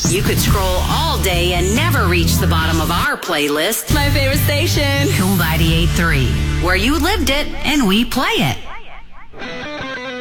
You could scroll all day and never reach the bottom of our playlist. My favorite station. Cool 98.3, where you lived it and we play it.